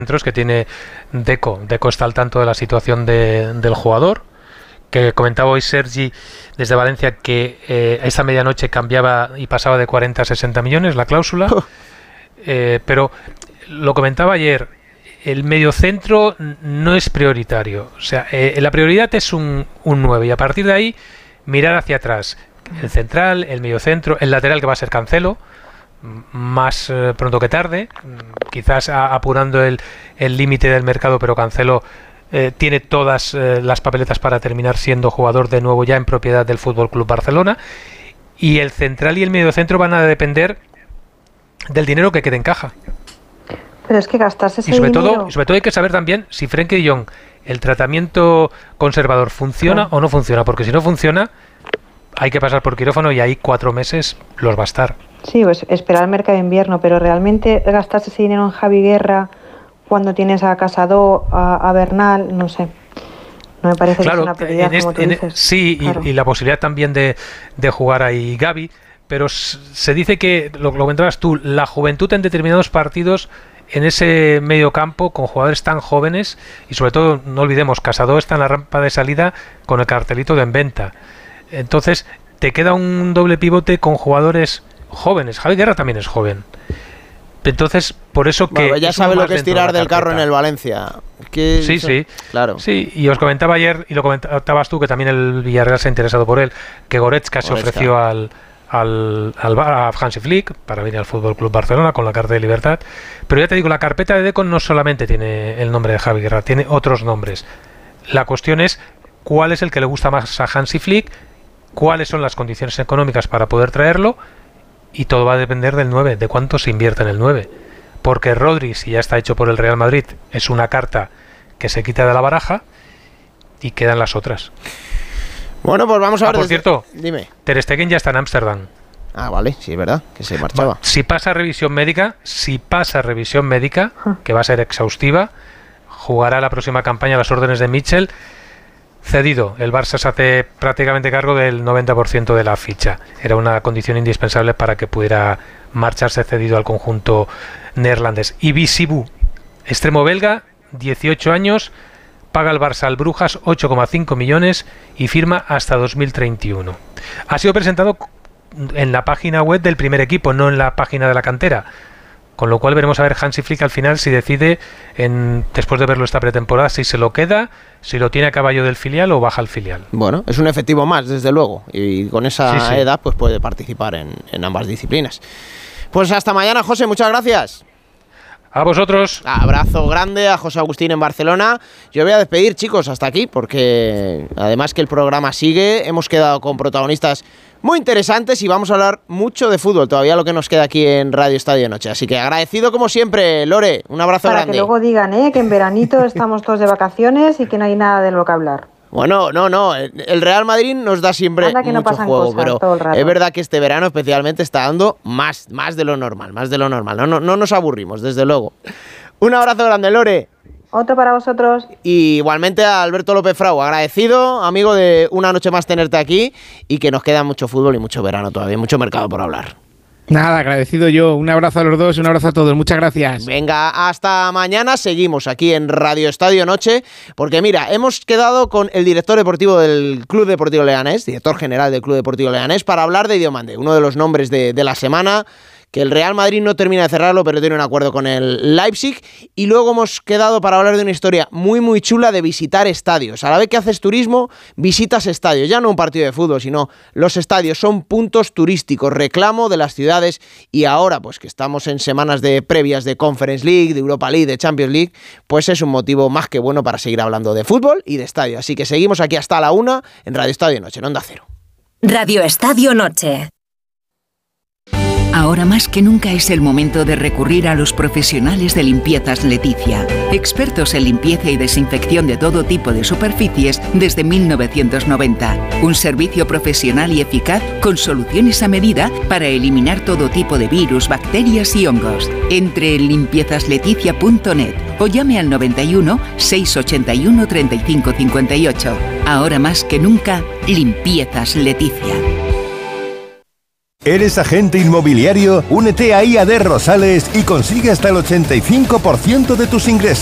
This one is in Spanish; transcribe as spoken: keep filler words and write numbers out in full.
centros que tiene Deco. Deco está al tanto de la situación de, del jugador, que comentaba hoy Sergi desde Valencia que eh, esta medianoche cambiaba y pasaba de cuarenta a sesenta millones la cláusula, eh, pero lo comentaba ayer, el mediocentro no es prioritario, o sea, eh, la prioridad es un, un nueve y a partir de ahí mirar hacia atrás, el central, el mediocentro, el lateral que va a ser Cancelo, más eh, pronto que tarde, quizás a, apurando el límite del mercado, pero Cancelo eh, tiene todas eh, las papeletas para terminar siendo jugador de nuevo ya en propiedad del Fútbol Club Barcelona, y el central y el mediocentro van a depender del dinero que quede en caja. Pero es que gastarse ese y sobre dinero... todo, sobre todo hay que saber también si Frenkie de Jong, el tratamiento conservador funciona Claro. o no funciona, porque si no funciona hay que pasar por quirófano y ahí cuatro meses los va a estar. Sí, pues esperar el mercado de invierno, pero realmente gastarse ese dinero en Javi Guerra cuando tienes a Casado, a, a Bernal, no sé. No me parece Claro, que sea una prioridad, en este, como tú en, dices. sí, Claro. y, y la posibilidad también de, de jugar ahí Gavi, pero s- se dice que, lo, lo comentabas tú, la juventud en determinados partidos en ese medio campo con jugadores tan jóvenes, y sobre todo, no olvidemos, Casado está en la rampa de salida con el cartelito de en venta. Entonces, te queda un doble pivote con jugadores jóvenes. Javi Guerra también es joven. Entonces, por eso que... Bueno, ya es uno sabe lo más que es dentro de tirar la del carro en carpeta. el Valencia. Que Sí, eso- sí. Claro. Sí, y os comentaba ayer, y lo comentabas tú, que también el Villarreal se ha interesado por él, que Goretzka se Goretzka. ofreció al, al, al Ba- a Hansi Flick para venir al Fútbol Club Barcelona con la carta de libertad. Pero ya te digo, la carpeta de Deco no solamente tiene el nombre de Javi Guerra, tiene otros nombres. La cuestión es cuál es el que le gusta más a Hansi Flick, cuáles son las condiciones económicas para poder traerlo, y todo va a depender del nueve, de cuánto se invierte en el nueve. Porque Rodri, si ya está hecho por el Real Madrid, es una carta que se quita de la baraja y quedan las otras. Bueno, pues vamos a Ah, ver. por desde- cierto, Dime. Ter Stegen ya está en Ámsterdam. Ah, vale, sí, es verdad, que se marchaba. Va, Si pasa revisión médica, si pasa revisión médica, que va a ser exhaustiva, jugará la próxima campaña a las órdenes de Mitchell. Cedido, el Barça se hace prácticamente cargo del noventa por ciento de la ficha. Era una condición indispensable para que pudiera marcharse cedido al conjunto neerlandés. Y Bisibu, extremo belga, dieciocho años, paga el Barça al Brujas ocho coma cinco millones y firma hasta dos mil treinta y uno. Ha sido presentado en la página web del primer equipo, no en la página de la cantera. Con lo cual veremos a ver Hansi Flick al final si decide, en, después de verlo esta pretemporada, si se lo queda, si lo tiene a caballo del filial o baja al filial. Bueno, es un efectivo más, desde luego. Y con esa Sí, sí. edad pues puede participar en, en ambas disciplinas. Pues hasta mañana, José, muchas gracias. A vosotros. Abrazo grande a José Agustín en Barcelona. Yo voy a despedir, chicos, hasta aquí, porque además que el programa sigue, hemos quedado con protagonistas muy interesantes y vamos a hablar mucho de fútbol, todavía lo que nos queda aquí en Radio Estadio Noche. Así que agradecido como siempre, Lore, un abrazo Para grande. que luego digan ¿eh? que en veranito estamos todos de vacaciones y que no hay nada de lo que hablar. Bueno, no, no, el Real Madrid nos da siempre Anda que no mucho pasan juego, cosas pero todo el rato. es verdad que este verano especialmente está dando más, más de lo normal, más de lo normal. No, no, no nos aburrimos, desde luego. Un abrazo grande, Lore. Otro para vosotros. Y igualmente a Alberto López Frau, agradecido, amigo, de una noche más tenerte aquí y que nos queda mucho fútbol y mucho verano todavía, mucho mercado por hablar. Nada, agradecido yo. Un abrazo a los dos, un abrazo a todos. Muchas gracias. Venga, hasta mañana. Seguimos aquí en Radio Estadio Noche, porque mira, hemos quedado con el director deportivo del Club Deportivo Leganés, director general del Club Deportivo Leganés, para hablar de Diomande, uno de los nombres de, de la semana, que el Real Madrid no termina de cerrarlo, pero tiene un acuerdo con el Leipzig. Y luego hemos quedado para hablar de una historia muy muy chula de visitar estadios. A la vez que haces turismo, visitas estadios. Ya no un partido de fútbol, sino los estadios son puntos turísticos, reclamo de las ciudades. Y ahora, pues que estamos en semanas de previas de Conference League, de Europa League, de Champions League, pues es un motivo más que bueno para seguir hablando de fútbol y de estadio. Así que seguimos aquí hasta la una en Radio Estadio Noche, en Onda Cero. Radio Estadio Noche. Ahora más que nunca es el momento de recurrir a los profesionales de Limpiezas Leticia, expertos en limpieza y desinfección de todo tipo de superficies desde mil novecientos noventa. Un servicio profesional y eficaz con soluciones a medida para eliminar todo tipo de virus, bacterias y hongos. Entre en limpiezas leticia punto net o llame al noventa y uno, seiscientos ochenta y uno, treinta y cinco cincuenta y ocho. Ahora más que nunca, Limpiezas Leticia. ¿Eres agente inmobiliario? Únete a I A D Rosales y consigue hasta el ochenta y cinco por ciento de tus ingresos.